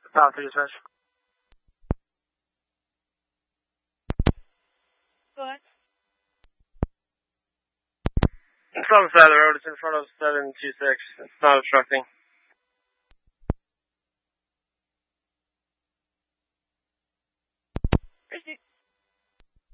Top 3 dispatch. Go ahead. It's on the side of the road. It's in front of 726. It's not obstructing. Receipt.